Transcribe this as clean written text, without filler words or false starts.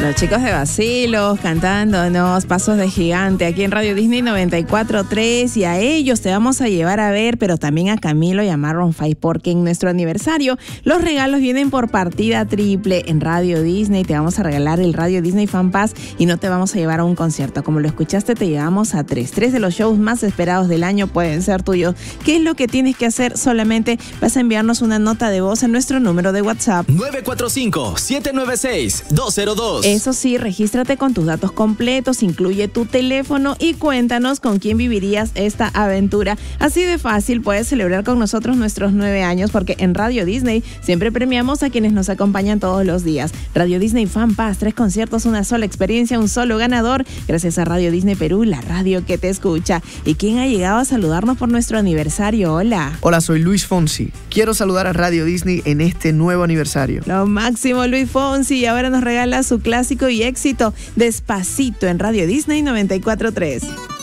Los chicos de Bacilos cantándonos Pasos de Gigante aquí en Radio Disney 94.3, y a ellos te vamos a llevar a ver, pero también a Camilo y a Maroon 5, porque en nuestro aniversario los regalos vienen por partida triple en Radio Disney. Te vamos a regalar el Radio Disney Fan Pass y no te vamos a llevar a un concierto. Como lo escuchaste, te llevamos a tres de los shows más esperados del año pueden ser tuyos. ¿Qué es lo que tienes que hacer? Solamente vas a enviarnos una nota de voz a nuestro número de WhatsApp 945-796-202. Eso sí, regístrate con tus datos completos, incluye tu teléfono y cuéntanos con quién vivirías esta aventura. Así de fácil puedes celebrar con nosotros nuestros 9 años, porque en Radio Disney siempre premiamos a quienes nos acompañan todos los días. Radio Disney Fan Pass, 3 conciertos, una sola experiencia, un solo ganador. Gracias a Radio Disney Perú, la radio que te escucha. ¿Y quién ha llegado a saludarnos por nuestro aniversario? Hola. Hola, soy Luis Fonsi. Quiero saludar a Radio Disney en este nuevo aniversario. Lo máximo, Luis Fonsi, y ahora nos regala su clásico y éxito Despacito en Radio Disney 94.3.